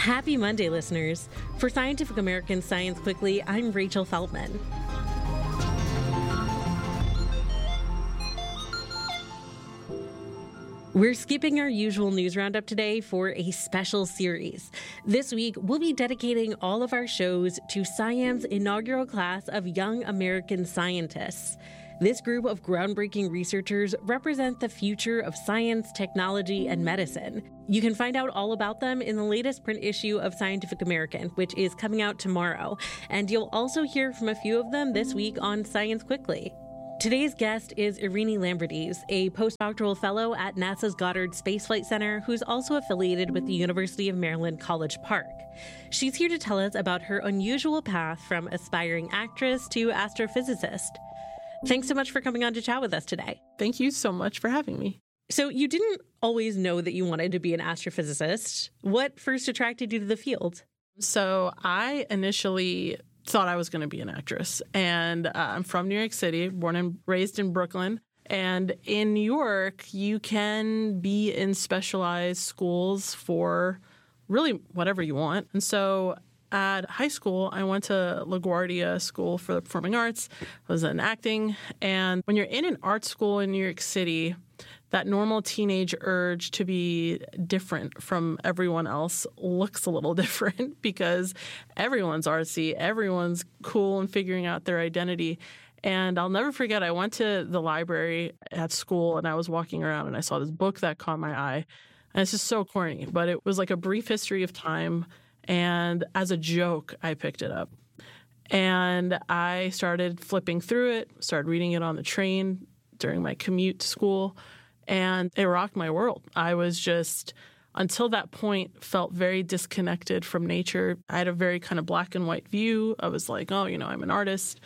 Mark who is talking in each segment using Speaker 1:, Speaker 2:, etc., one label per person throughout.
Speaker 1: Happy Monday, listeners. For Scientific American Science Quickly, I'm Rachel Feldman. We're skipping our usual news roundup today for a special series. This week, we'll be dedicating all of our shows to SciAM's inaugural class of young American scientists. This group of groundbreaking researchers represent the future of science, technology, and medicine. You can find out all about them in the latest print issue of Scientific American, which is coming out tomorrow. And you'll also hear from a few of them this week on Science Quickly. Today's guest is Irini Lambrides, a postdoctoral fellow at NASA's Goddard Space Flight Center, who's also affiliated with the University of Maryland College Park. She's here to tell us about her unusual path from aspiring actress to astrophysicist. Thanks so much for coming on to chat with us today.
Speaker 2: Thank you so much for having me.
Speaker 1: So you didn't always know that you wanted to be an astrophysicist. What first attracted you to the field?
Speaker 2: So I initially thought I was going to be an actress. And I'm from New York City, born and raised in Brooklyn. And in New York, you can be in specialized schools for really whatever you want. And so at high school, I went to LaGuardia School for the Performing Arts. I was in acting. And when you're in an art school in New York City, that normal teenage urge to be different from everyone else looks a little different because everyone's artsy, everyone's cool and figuring out their identity. And I'll never forget, I went to the library at school and I was walking around and I saw this book that caught my eye. And it's just so corny, but it was like a brief history of time. And as a joke, I picked it up. And I started flipping through it, started reading it on the train during my commute to school. And it rocked my world. I was just, until that point, felt very disconnected from nature. I had a very kind of black and white view. I was like, oh, I'm an artist.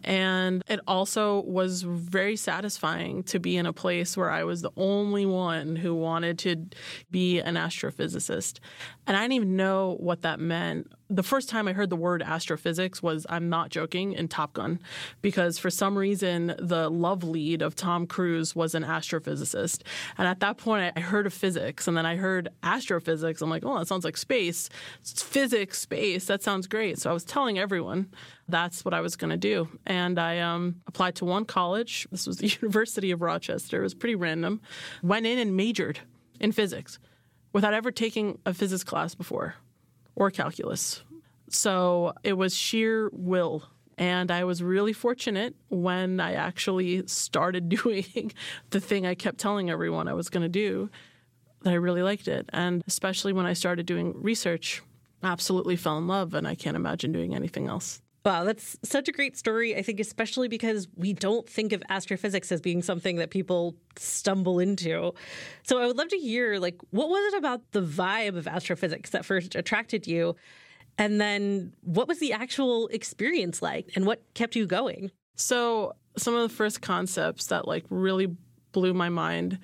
Speaker 2: And it also was very satisfying to be in a place where I was the only one who wanted to be an astrophysicist. And I didn't even know what that meant. The first time I heard the word astrophysics was, I'm not joking, in Top Gun, because for some reason the love lead of Tom Cruise was an astrophysicist. And at that point I heard of physics and then I heard astrophysics. I'm like, oh, that sounds like space. It's physics, space, that sounds great. So I was telling everyone that's what I was going to do. And I applied to one college. This was the University of Rochester. It was pretty random. Went in and majored in physics without ever taking a physics class before or calculus. So it was sheer will. And I was really fortunate when I actually started doing the thing I kept telling everyone I was going to do, that I really liked it. And especially when I started doing research, absolutely fell in love, and I can't imagine doing anything else.
Speaker 1: Wow, that's such a great story, I think, especially because we don't think of astrophysics as being something that people stumble into. So I would love to hear, what was it about the vibe of astrophysics that first attracted you? And then what was the actual experience like and what kept you going?
Speaker 2: So some of the first concepts that really blew my mind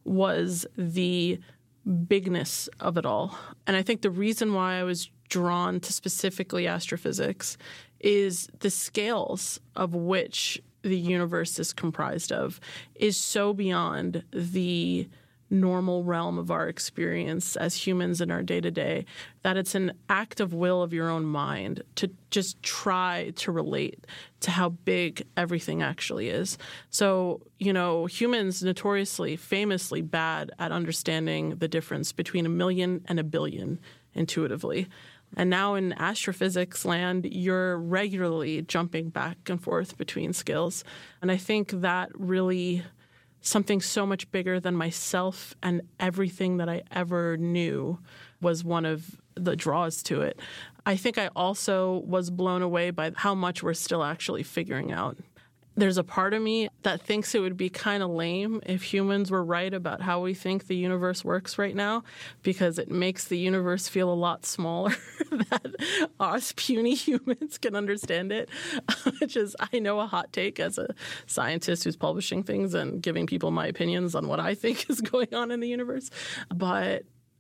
Speaker 2: was the bigness of it all. And I think the reason why I was drawn to specifically astrophysics is the scales of which the universe is comprised of is so beyond the normal realm of our experience as humans in our day-to-day that it's an act of will of your own mind to just try to relate to how big everything actually is. So, humans notoriously, famously bad at understanding the difference between a million and a billion intuitively. And now in astrophysics land, you're regularly jumping back and forth between scales. And I think that really something so much bigger than myself and everything that I ever knew was one of the draws to it. I think I also was blown away by how much we're still actually figuring out. There's a part of me that thinks it would be kind of lame if humans were right about how we think the universe works right now, because it makes the universe feel a lot smaller that us puny humans can understand it, which is, I know, a hot take as a scientist who's publishing things and giving people my opinions on what I think is going on in the universe. But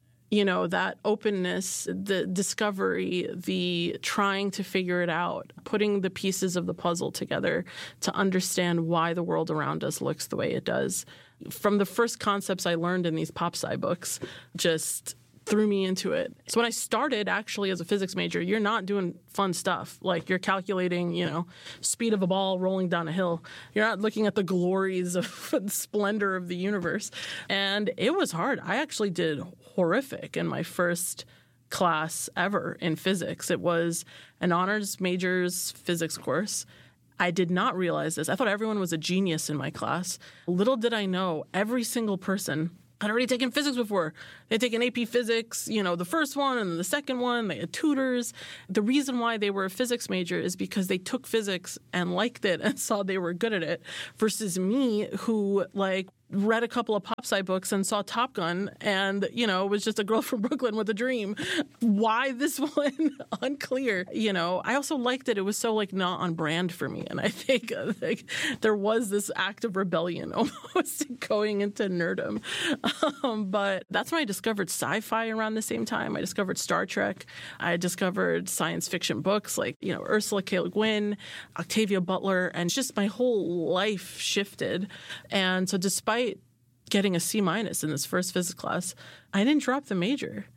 Speaker 2: that openness, the discovery, the trying to figure it out, putting the pieces of the puzzle together to understand why the world around us looks the way it does. From the first concepts I learned in these pop-sci books, just threw me into it. So when I started actually as a physics major, you're not doing fun stuff. Like you're calculating, speed of a ball rolling down a hill. You're not looking at the glories of the splendor of the universe. And it was hard. I actually did horrific in my first class ever in physics. It was an honors majors physics course. I did not realize this. I thought everyone was a genius in my class. Little did I know, every single person had already taken physics before. They'd taken AP Physics, the first one and the second one. They had tutors. The reason why they were a physics major is because they took physics and liked it and saw they were good at it, versus me who, read a couple of pop-sci books and saw Top Gun and, was just a girl from Brooklyn with a dream. Why this one? Unclear. I also liked it. It was so, not on brand for me. And I think there was this act of rebellion almost going into nerdom. But that's when I discovered sci-fi around the same time. I discovered Star Trek. I discovered science fiction books like, Ursula K. Le Guin, Octavia Butler, and just my whole life shifted. And so despite getting a C- in this first physics class, I didn't drop the major.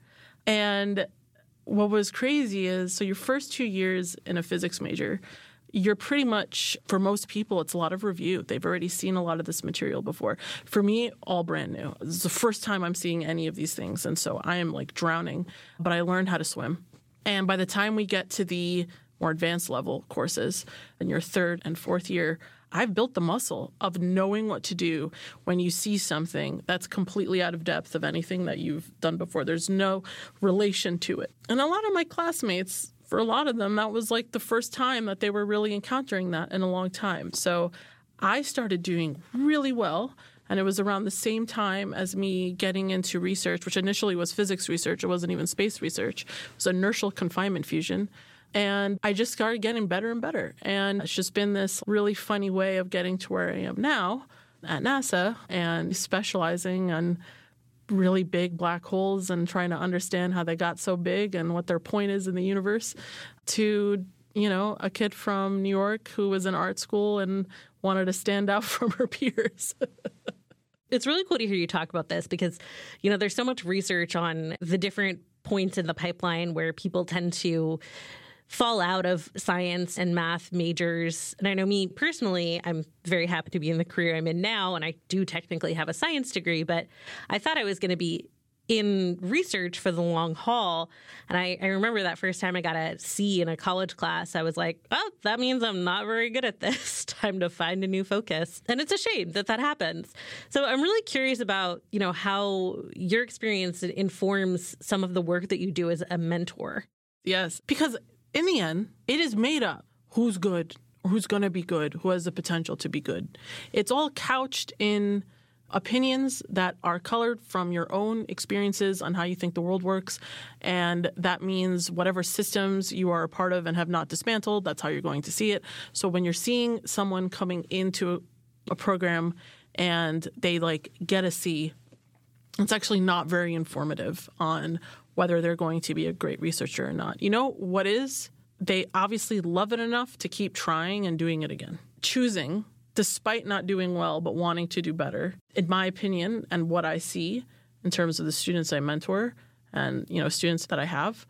Speaker 2: And what was crazy is, so your first 2 years in a physics major, you're pretty much, for most people, it's a lot of review. They've already seen a lot of this material before. For me, all brand new. This is the first time I'm seeing any of these things. And so I am drowning, but I learned how to swim. And by the time we get to the more advanced level courses in your third and fourth year, I've built the muscle of knowing what to do when you see something that's completely out of depth of anything that you've done before. There's no relation to it. And a lot of my classmates, for a lot of them, that was the first time that they were really encountering that in a long time. So I started doing really well. And it was around the same time as me getting into research, which initially was physics research. It wasn't even space research. It was inertial confinement fusion. And I just started getting better and better. And it's just been this really funny way of getting to where I am now at NASA and specializing on really big black holes and trying to understand how they got so big and what their point is in the universe, to, a kid from New York who was in art school and wanted to stand out from her peers.
Speaker 1: It's really cool to hear you talk about this because, there's so much research on the different points in the pipeline where people tend to fall out of science and math majors. And I know me personally, I'm very happy to be in the career I'm in now, and I do technically have a science degree, but I thought I was going to be in research for the long haul. And I remember that first time I got a C in a college class, I was like, oh, that means I'm not very good at this. Time to find a new focus. And it's a shame that happens. So I'm really curious about, how your experience informs some of the work that you do as a mentor.
Speaker 2: Yes, because in the end, it is made up who's good, or who's going to be good, who has the potential to be good. It's all couched in opinions that are colored from your own experiences on how you think the world works. And that means whatever systems you are a part of and have not dismantled, that's how you're going to see it. So when you're seeing someone coming into a program and they get a C, it's actually not very informative on whether they're going to be a great researcher or not. You know what is? They obviously love it enough to keep trying and doing it again. Choosing, despite not doing well, but wanting to do better, in my opinion, and what I see in terms of the students I mentor and, students that I have,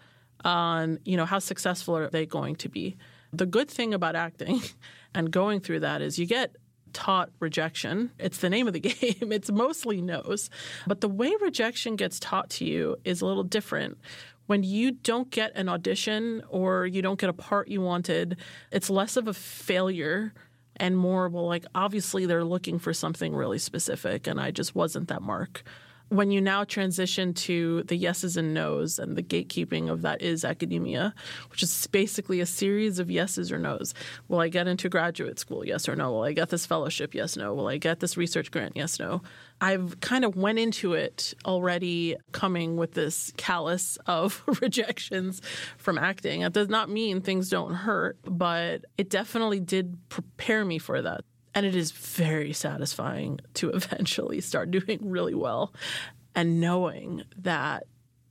Speaker 2: on, how successful are they going to be. The good thing about acting and going through that is you get taught rejection. It's the name of the game. It's mostly no's. But the way rejection gets taught to you is a little different. When you don't get an audition or you don't get a part you wanted, it's less of a failure and more, obviously they're looking for something really specific and I just wasn't that mark. When you now transition to the yeses and nos and the gatekeeping of that is academia, which is basically a series of yeses or nos. Will I get into graduate school? Yes or no. Will I get this fellowship? Yes, no. Will I get this research grant? Yes, no. I've kind of went into it already coming with this callus of rejections from acting. It does not mean things don't hurt, but it definitely did prepare me for that. And it is very satisfying to eventually start doing really well and knowing that,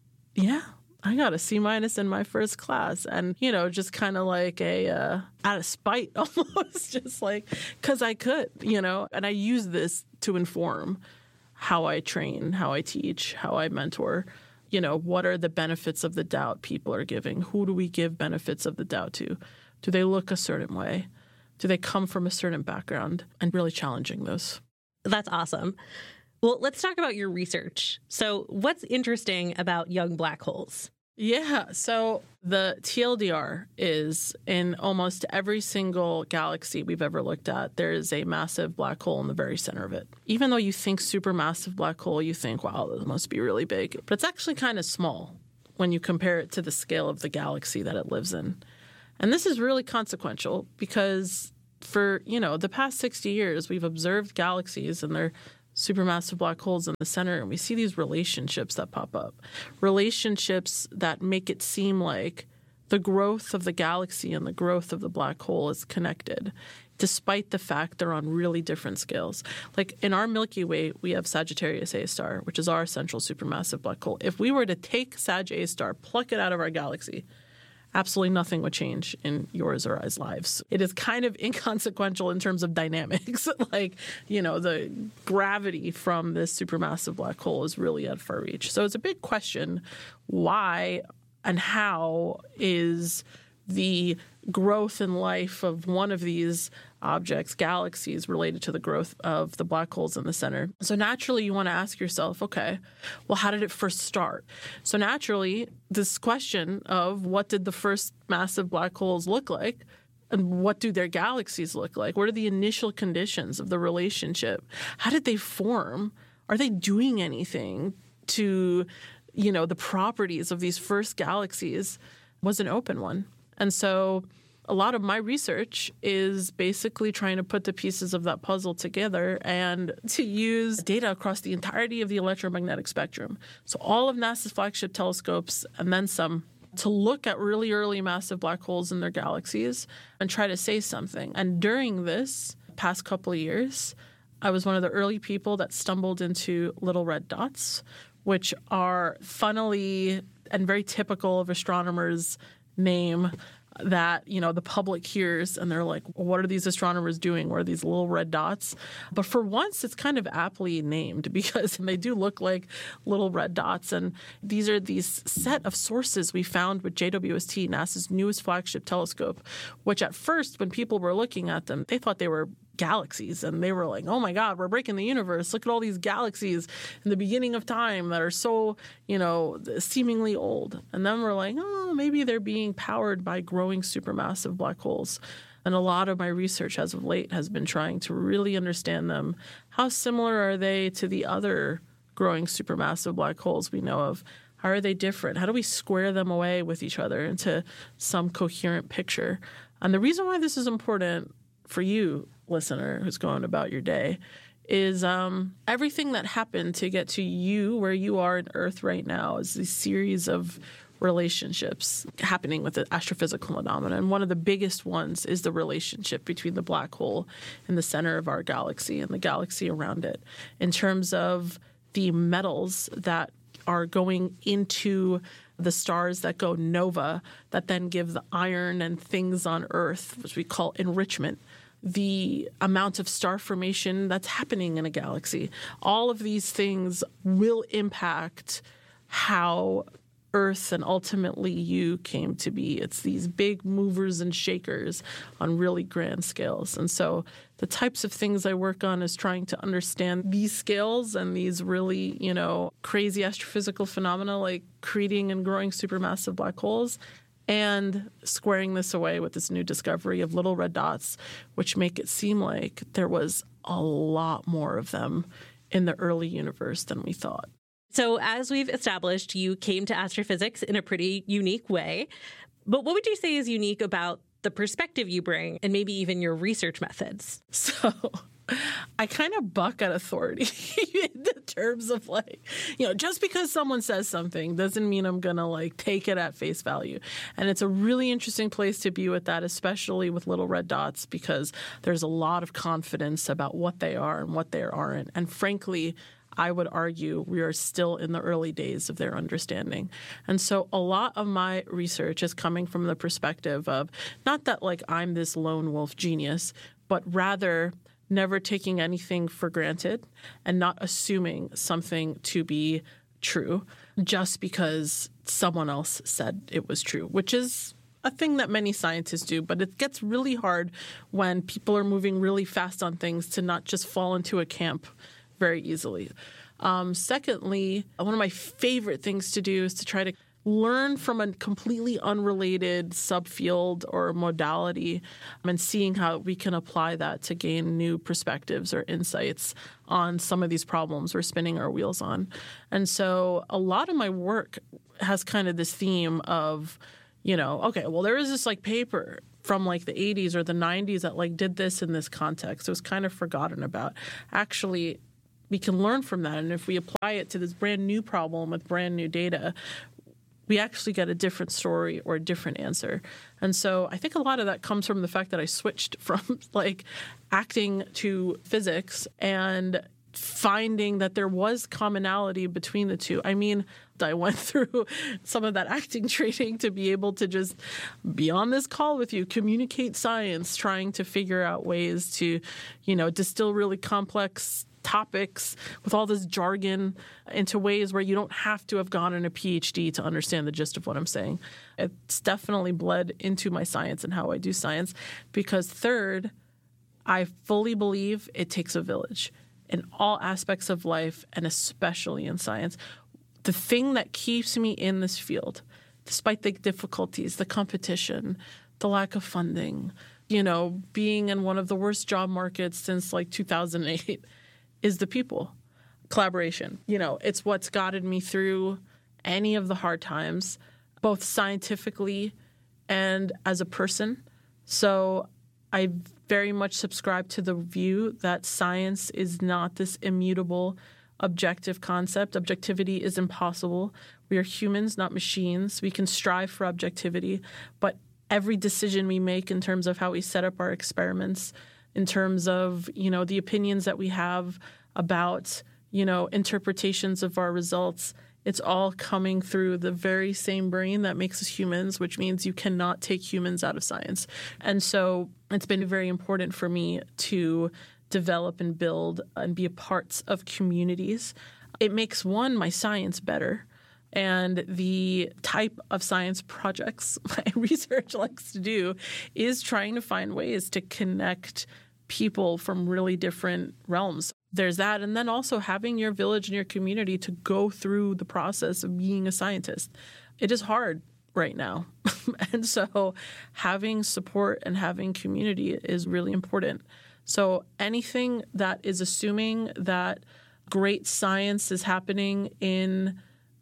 Speaker 2: I got a C- in my first class. And, just kind of out of spite almost, just because I could, and I use this to inform how I train, how I teach, how I mentor. what are the benefits of the doubt people are giving? Who do we give benefits of the doubt to? Do they look a certain way? Do they come from a certain background? And really challenging those.
Speaker 1: That's awesome. Well, let's talk about your research. So what's interesting about young black holes?
Speaker 2: Yeah, so the TLDR is in almost every single galaxy we've ever looked at, there is a massive black hole in the very center of it. Even though you think supermassive black hole, you think, wow, this must be really big. But it's actually kind of small when you compare it to the scale of the galaxy that it lives in. And this is really consequential because for, the past 60 years, we've observed galaxies and they're supermassive black holes in the center, and we see these relationships that pop up, relationships that make it seem like the growth of the galaxy and the growth of the black hole is connected, despite the fact they're on really different scales. Like in our Milky Way, we have Sagittarius A star, which is our central supermassive black hole. If we were to take Sag A star, pluck it out of our galaxy, absolutely nothing would change in yours or I's lives. It is kind of inconsequential in terms of dynamics. The gravity from this supermassive black hole is really at far reach. So it's a big question, why and how is the growth in life of one of these objects, galaxies, related to the growth of the black holes in the center? So naturally, you want to ask yourself, okay, well, how did it first start? So naturally, this question of what did the first massive black holes look like and what do their galaxies look like? What are the initial conditions of the relationship? How did they form? Are they doing anything to, the properties of these first galaxies? Was an open one. And so a lot of my research is basically trying to put the pieces of that puzzle together and to use data across the entirety of the electromagnetic spectrum. So all of NASA's flagship telescopes and then some to look at really early massive black holes in their galaxies and try to say something. And during this past couple of years, I was one of the early people that stumbled into little red dots, which are funnily and very typical of astronomers' name that, the public hears and they're like, what are these astronomers doing? What are these little red dots? But for once, it's kind of aptly named because they do look like little red dots. And these are these set of sources we found with JWST, NASA's newest flagship telescope, which at first, when people were looking at them, they thought they were galaxies. And they were like, oh my God, we're breaking the universe. Look at all these galaxies in the beginning of time that are so, seemingly old. And then we're like, oh, maybe they're being powered by growing supermassive black holes. And a lot of my research as of late has been trying to really understand them. How similar are they to the other growing supermassive black holes we know of? How are they different? How do we square them away with each other into some coherent picture? And the reason why this is important for you, listener, who's going about your day, is everything that happened to get to you where you are in Earth right now is a series of relationships happening with the astrophysical phenomena. And one of the biggest ones is the relationship between the black hole in the center of our galaxy and the galaxy around it in terms of the metals that are going into the stars that go nova that then give the iron and things on Earth, which we call enrichment. The amount of star formation that's happening in a galaxy. All of these things will impact how Earth and ultimately you came to be. It's these big movers and shakers on really grand scales. And so the types of things I work on is trying to understand these scales and these really, crazy astrophysical phenomena like creating and growing supermassive black holes, and squaring this away with this new discovery of little red dots, which make it seem like there was a lot more of them in the early universe than we thought.
Speaker 1: So as we've established, you came to astrophysics in a pretty unique way. But what would you say is unique about the perspective you bring and maybe even your research methods?
Speaker 2: So I kind of buck at authority in the terms of just because someone says something doesn't mean I'm going to take it at face value. And it's a really interesting place to be with that, especially with little red dots, because there's a lot of confidence about what they are and what they aren't. And frankly, I would argue we are still in the early days of their understanding. And so a lot of my research is coming from the perspective of not that I'm this lone wolf genius, but rather never taking anything for granted and not assuming something to be true. just because someone else said it was true, which is a thing that many scientists do. But it gets really hard when people are moving really fast on things to not just fall into a camp very easily. Secondly, one of my favorite things to do is to try to learn from a completely unrelated subfield or modality and seeing how we can apply that to gain new perspectives or insights on some of these problems we're spinning our wheels on. And so a lot of my work has kind of this theme of, okay, well, there is this like paper from like the 80s or the 90s that like did this in this context. It was kind of forgotten about. Actually, we can learn from that. And if we apply it to this brand new problem with brand new data, we actually get a different story or a different answer. And so I think a lot of that comes from the fact that I switched from like acting to physics and finding that there was commonality between the two. I mean, I went through some of that acting training to be able to just be on this call with you, communicate science, trying to figure out ways to, distill really complex topics with all this jargon into ways where you don't have to have gone in a PhD to understand the gist of what I'm saying. It's definitely bled into my science and how I do science because third, I fully believe it takes a village in all aspects of life and especially in science. The thing that keeps me in this field, despite the difficulties, the competition, the lack of funding, being in one of the worst job markets since like 2008, is the people. Collaboration. It's what's guided me through any of the hard times, both scientifically and as a person. So I very much subscribe to the view that science is not this immutable, objective concept. Objectivity is impossible. We are humans, not machines. We can strive for objectivity, but every decision we make in terms of how we set up our experiments, in terms of, the opinions that we have about, interpretations of our results, it's all coming through the very same brain that makes us humans, which means you cannot take humans out of science. And so it's been very important for me to develop and build and be a part of communities. It makes, my science better. And the type of science projects my research likes to do is trying to find ways to connect people from really different realms. There's that. And then also having your village and your community to go through the process of being a scientist. It is hard right now. And so having support and having community is really important. So anything that is assuming that great science is happening in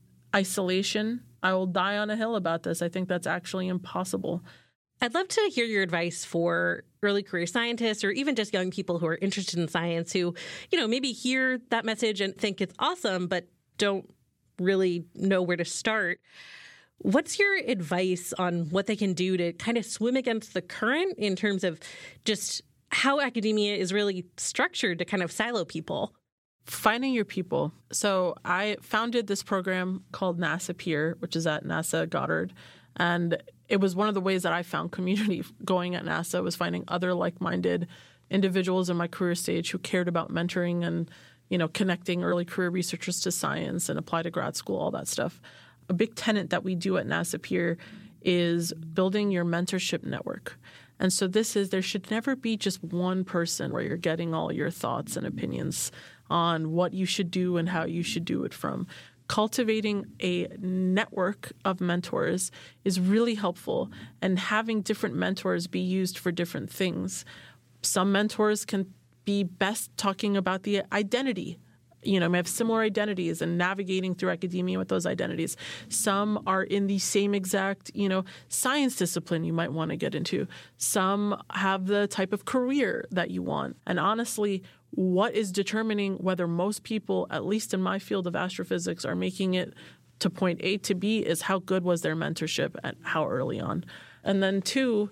Speaker 2: isolation, I will die on a hill about this. I think that's actually impossible.
Speaker 1: I'd love to hear your advice for early career scientists or even just young people who are interested in science who, maybe hear that message and think it's awesome, but don't really know where to start. What's your advice on what they can do to kind of swim against the current in terms of just how academia is really structured to kind of silo people?
Speaker 2: Finding your people. So I founded this program called NASA Peer, which is at NASA Goddard. And it was one of the ways that I found community going at NASA was finding other like-minded individuals in my career stage who cared about mentoring and, connecting early career researchers to science and apply to grad school, all that stuff. A big tenet that we do at NASA Peer is building your mentorship network. And so there should never be just one person where you're getting all your thoughts and opinions on what you should do and how you should do it from. Cultivating a network of mentors is really helpful, and having different mentors be used for different things. Some mentors can be best talking about the identity. May have similar identities and navigating through academia with those identities. Some are in the same exact, science discipline you might want to get into. Some have the type of career that you want. And honestly, what is determining whether most people, at least in my field of astrophysics, are making it to point A to B is how good was their mentorship and how early on. And then two,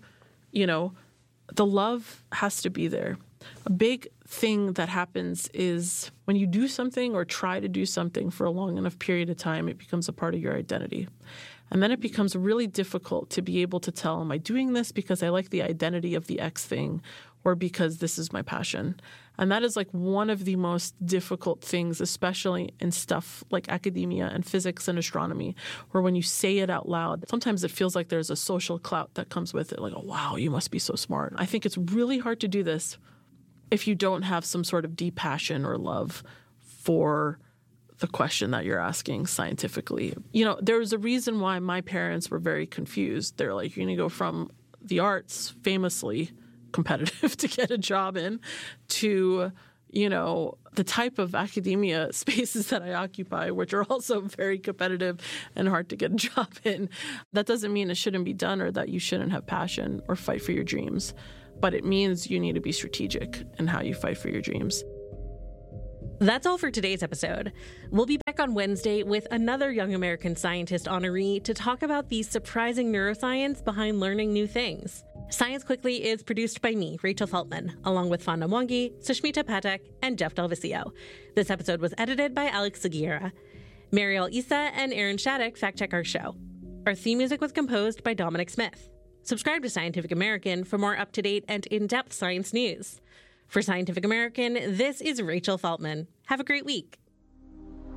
Speaker 2: the love has to be there. A big thing that happens is when you do something or try to do something for a long enough period of time, it becomes a part of your identity. And then it becomes really difficult to be able to tell, am I doing this because I like the identity of the X thing? or because this is my passion. And that is like one of the most difficult things, especially in stuff like academia and physics and astronomy, where when you say it out loud, sometimes it feels like there's a social clout that comes with it. Like, oh, wow, you must be so smart. I think it's really hard to do this if you don't have some sort of deep passion or love for the question that you're asking scientifically. You know, there's a reason why my parents were very confused. They're like, you're going to go from the arts, famously competitive to get a job in, to, you know, the type of academia spaces that I occupy, which are also very competitive and hard to get a job in. That doesn't mean it shouldn't be done or that you shouldn't have passion or fight for your dreams, but it means you need to be strategic in how you fight for your dreams.
Speaker 1: That's all for today's episode. We'll be back on Wednesday with another Young American Scientist honoree to talk about the surprising neuroscience behind learning new things. Science Quickly is produced by me, Rachel Feltman, along with Fanda Mwangi, Sushmita Patek, and Jeff Delvisio. This episode was edited by Alex Seguiera. Mariel Issa and Aaron Shattuck fact-check our show. Our theme music was composed by Dominic Smith. Subscribe to Scientific American for more up-to-date and in-depth science news. For Scientific American, this is Rachel Feltman. Have a great week.